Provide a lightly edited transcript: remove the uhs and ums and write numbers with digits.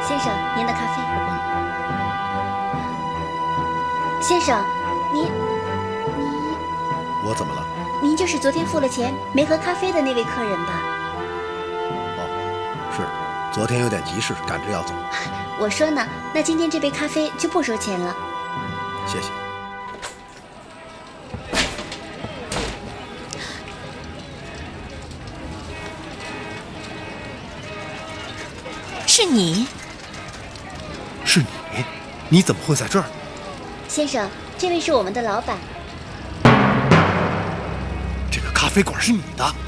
先生，您的咖啡。先生，您， 我怎么了？ 您就是昨天付了钱没喝咖啡的那位客人吧？ 哦，是，昨天有点急事，赶着要走。 我说呢，那今天这杯咖啡就不收钱了。 谢谢。 是你？ 是你？你怎么会在这儿？ 先生，这位是我们的老板。 这个咖啡馆是你的？